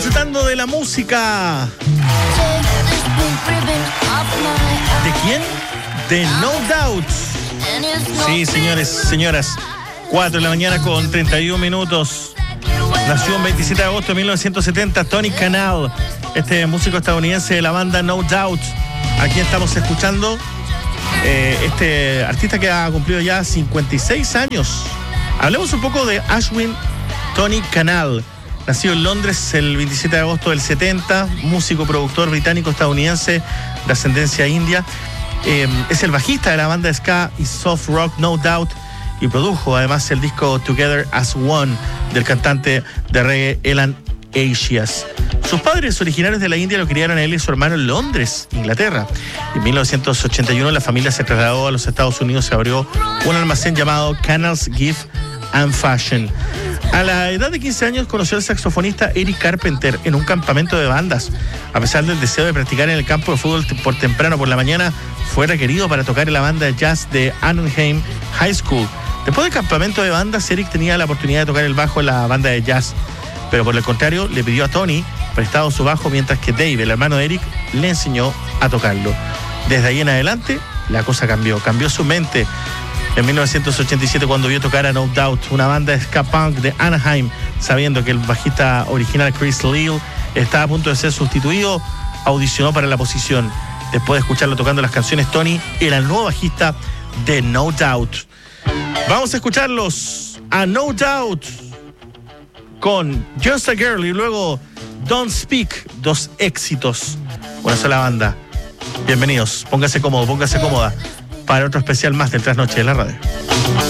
disfrutando de la música. ¿De quién? De No Doubt. Sí, señores, señoras. 4 de la mañana con 31 minutos. Nació el 27 de agosto de 1970 Tony Kanal, este músico estadounidense de la banda No Doubt. Aquí estamos escuchando este artista que ha cumplido ya 56 años. Hablemos un poco de Ashwin Tony Kanal. Nacido en Londres el 27 de agosto del 70, músico, productor británico-estadounidense de ascendencia india. Es el bajista de la banda de ska y soft rock No Doubt y produjo además el disco Together as One del cantante de reggae Elan Asias. Sus padres originarios de la India lo criaron a él y su hermano en Londres, Inglaterra. En 1981 la familia se trasladó a los Estados Unidos y abrió un almacén llamado Kanal's Gift and Fashion. A la edad de 15 años conoció al saxofonista Eric Carpenter en un campamento de bandas. A pesar del deseo de practicar en el campo de fútbol por la mañana, fue requerido para tocar en la banda de jazz de Anaheim High School. Después del campamento de bandas, Eric tenía la oportunidad de tocar el bajo en la banda de jazz, pero por el contrario le pidió a Tony prestado su bajo, mientras que Dave, el hermano de Eric, le enseñó a tocarlo. Desde ahí en adelante la cosa cambió su mente. En 1987, cuando vio tocar a No Doubt, una banda de ska punk de Anaheim, sabiendo que el bajista original Chris Leal estaba a punto de ser sustituido, audicionó para la posición. Después de escucharlo tocando las canciones, Tony era el nuevo bajista de No Doubt. Vamos a escucharlos a No Doubt con Just a Girl y luego Don't Speak, dos éxitos. Una sola banda. Bienvenidos, póngase cómodo, póngase cómoda para otro especial más del Trasnoche de la Radio.